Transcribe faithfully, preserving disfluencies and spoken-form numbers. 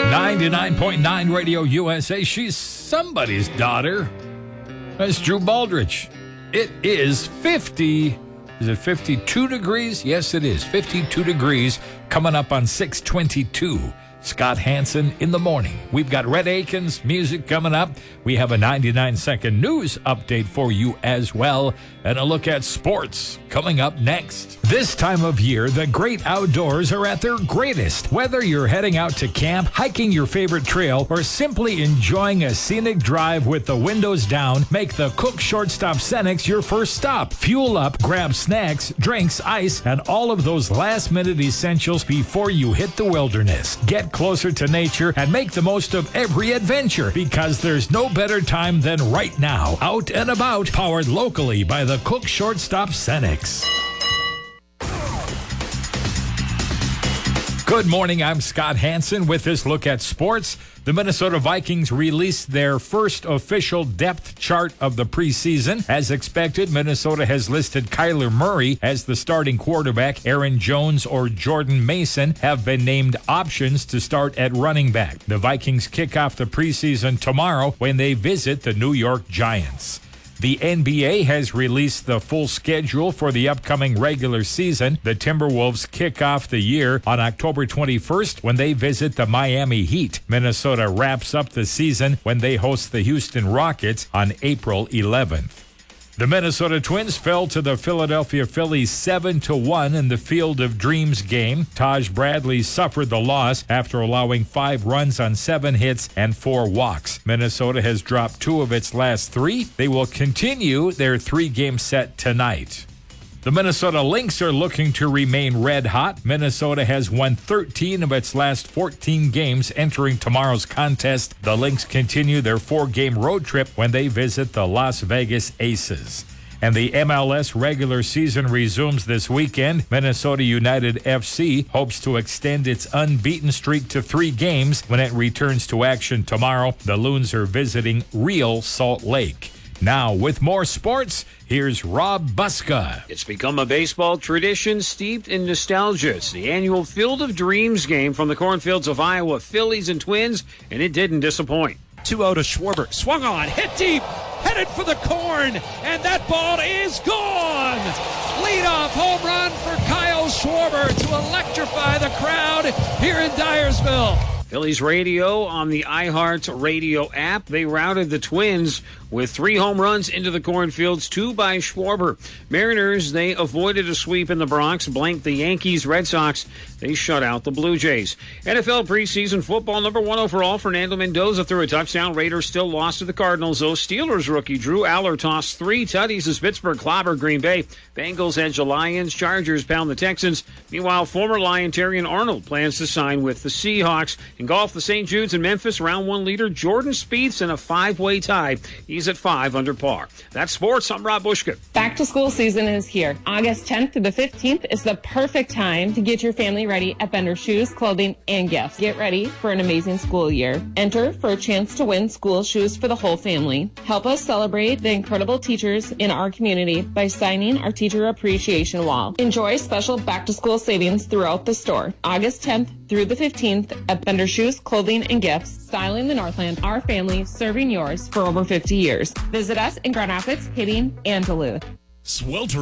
ninety-nine point nine Radio U S A. She's somebody's daughter. That's Drew Baldrige. It is fifty. Is it fifty-two degrees? Yes, it is. fifty-two degrees coming up on six twenty-two. Scott Hansen in the morning. We've got Red Akins music coming up. We have a ninety-nine second news update for you as well. And a look at sports coming up next. This time of year, the great outdoors are at their greatest. Whether you're heading out to camp, hiking your favorite trail, or simply enjoying a scenic drive with the windows down, make the Cook Shortstop Cenex your first stop. Fuel up, grab snacks, drinks, ice, and all of those last-minute essentials before you hit the wilderness. Get closer to nature and make the most of every adventure, because there's no better time than right now. Out and about, powered locally by the Cook Shortstop Cenex. Good morning, I'm Scott Hansen with this look at sports. The Minnesota Vikings released their first official depth chart of the preseason. As expected, Minnesota has listed Kyler Murray as the starting quarterback. Aaron Jones or Jordan Mason have been named options to start at running back. The Vikings kick off the preseason tomorrow when they visit the New York Giants. The N B A has released the full schedule for the upcoming regular season. The Timberwolves kick off the year on October twenty-first when they visit the Miami Heat. Minnesota wraps up the season when they host the Houston Rockets on April eleventh. The Minnesota Twins fell to the Philadelphia Phillies seven to one in the Field of Dreams game. Taj Bradley suffered the loss after allowing five runs on seven hits and four walks. Minnesota has dropped two of its last three. They will continue their three-game set tonight. The Minnesota Lynx are looking to remain red hot. Minnesota has won thirteen of its last fourteen games entering tomorrow's contest. The Lynx continue their four-game road trip when they visit the Las Vegas Aces. And the M L S regular season resumes this weekend. Minnesota United F C hopes to extend its unbeaten streak to three games when it returns to action tomorrow. The Loons are visiting Real Salt Lake. Now, with more sports, here's Rob Buska. It's become a baseball tradition steeped in nostalgia. It's the annual Field of Dreams game from the cornfields of Iowa, Phillies and Twins, and it didn't disappoint. two oh to Schwarber. Swung on, hit deep, headed for the corn, and that ball is gone. Leadoff home run for Kyle Schwarber to electrify the crowd here in Dyersville. Phillies radio on the iHeart Radio app. They routed the Twins with three home runs into the cornfields, two by Schwarber. Mariners, they avoided a sweep in the Bronx, blanked the Yankees. Red Sox, they shut out the Blue Jays. N F L preseason football, number one overall, Fernando Mendoza threw a touchdown. Raiders still lost to the Cardinals, though. Steelers rookie Drew Aller tossed three tutties as Pittsburgh clobbered Green Bay. Bengals edge the Lions. Chargers pound the Texans. Meanwhile, former Lion Terrion Arnold plans to sign with the Seahawks. In golf, the Saint Jude's in Memphis, round one leader Jordan Spieth's in a five-way tie. He's at five under par. That's sports. I'm Rob Bushka. Back to school season is here. August tenth through the fifteenth is the perfect time to get your family ready at Bender Shoes, Clothing, and Gifts. Get ready for an amazing school year. Enter for a chance to win school shoes for the whole family. Help us celebrate the incredible teachers in our community by signing our Teacher Appreciation Wall. Enjoy special back-to-school savings throughout the store. August tenth through the fifteenth at Bender Shoes, Clothing, and Gifts. Styling the Northland, our family serving yours for over fifty years. Visit us in Grand Rapids, Hibbing, and Duluth. Swelter